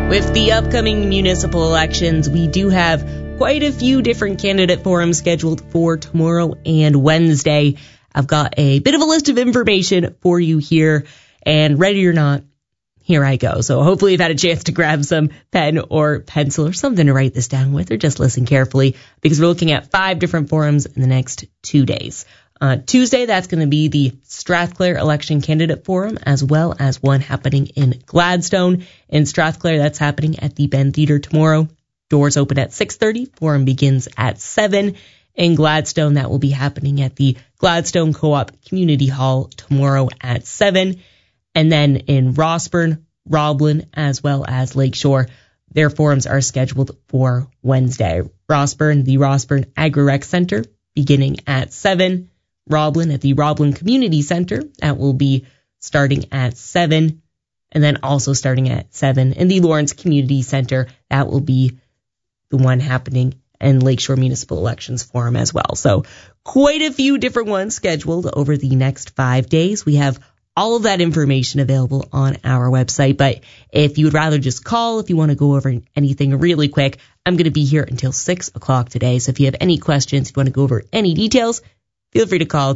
With the upcoming municipal elections, we do have quite a few different candidate forums scheduled for tomorrow and Wednesday. I've got a bit of a list of information for you here, and ready or not, here I go. So hopefully you've had a chance to grab some pen or pencil or something to write this down with, or just listen carefully, because we're looking at 5 different forums in the next 2 days. Tuesday, that's going to be the Strathclair Election Candidate Forum, as well as one happening in Gladstone. In Strathclair, that's happening at the Ben Theatre tomorrow. Doors open at 6:30. Forum begins at 7. In Gladstone, that will be happening at the Gladstone Co-op Community Hall tomorrow at 7. And then in Rossburn, Roblin, as well as Lakeshore, their forums are scheduled for Wednesday. Rossburn, the Rossburn Agri-Rec Center, beginning at 7. Roblin at the Roblin Community Center, that will be starting at 7, and then also starting at 7 in the Lawrence Community Center, that will be the one happening in Lakeshore Municipal Elections Forum as well. So quite a few different ones scheduled over the next 5 days. We have all of that information available on our website, but if you would rather just call, if you want to go over anything really quick, I'm going to be here until 6 o'clock today. So if you have any questions, if you want to go over any details, feel free to call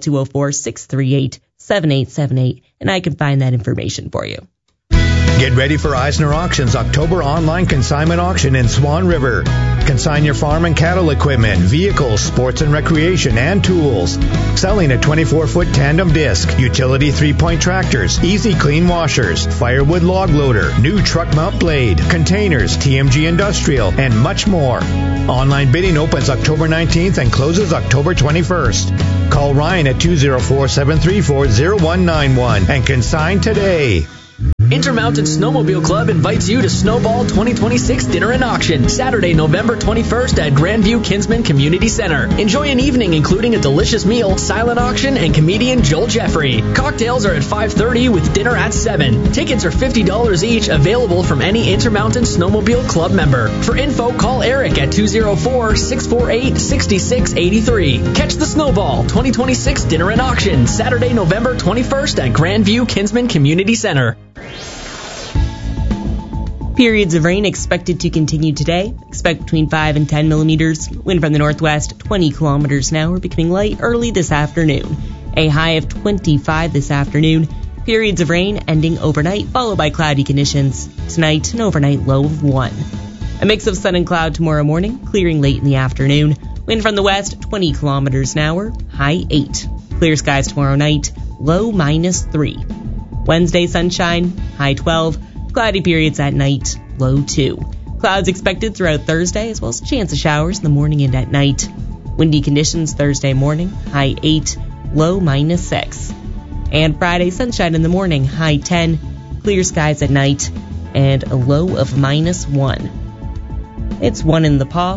204-638-7878, and I can find that information for you. Get ready for Eisner Auctions October online consignment auction in Swan River. Consign your farm and cattle equipment, vehicles, sports and recreation, and tools. Selling a 24-foot tandem disc, utility 3-point tractors, easy clean washers, firewood log loader, new truck mount blade, containers, TMG Industrial, and much more. Online bidding opens October 19th and closes October 21st. Call Ryan at 204-734-0191 and consign today. Intermountain Snowmobile Club invites you to Snowball 2026 Dinner and Auction, Saturday, November 21st at Grandview Kinsman Community Center. Enjoy an evening including a delicious meal, silent auction, and comedian Joel Jeffrey. Cocktails are at 5:30 with dinner at 7. Tickets are $50 each, available from any Intermountain Snowmobile Club member. For info, call Eric at 204-648-6683. Catch the Snowball 2026 Dinner and Auction, Saturday, November 21st at Grandview Kinsman Community Center. Periods of rain expected to continue today. Expect between 5 and 10 millimeters. Wind from the northwest, 20 kilometers an hour, becoming light early this afternoon. A high of 25 this afternoon. Periods of rain ending overnight, followed by cloudy conditions. Tonight, an overnight low of 1. A mix of sun and cloud tomorrow morning, clearing late in the afternoon. Wind from the west, 20 kilometers an hour, high 8. Clear skies tomorrow night, low -3. Wednesday, sunshine, high 12. Cloudy periods at night, low 2. Clouds expected throughout Thursday, as well as a chance of showers in the morning and at night. Windy conditions Thursday morning, high 8, low -6. And Friday, sunshine in the morning, high 10. Clear skies at night, and a low of -1. It's 1 in the Paw,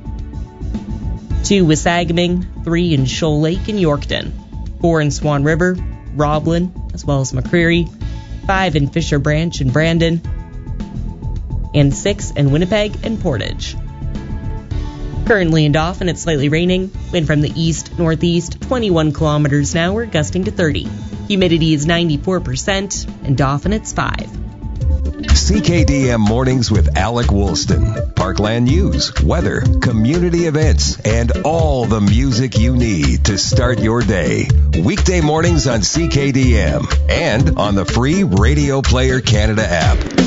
2 Wasagaming, 3 in Shoal Lake and Yorkton, 4 in Swan River, Roblin, as well as McCreary, 5 in Fisher Branch and Brandon, and 6 in Winnipeg and Portage. Currently in Dauphin, it's slightly raining. Wind from the east-northeast, 21 kilometers an hour, gusting to 30. Humidity is 94%, and Dauphin, it's 5. CKDM Mornings with Alec Woolston. Parkland news, weather, community events, and all the music you need to start your day. Weekday mornings on CKDM and on the free Radio Player Canada app.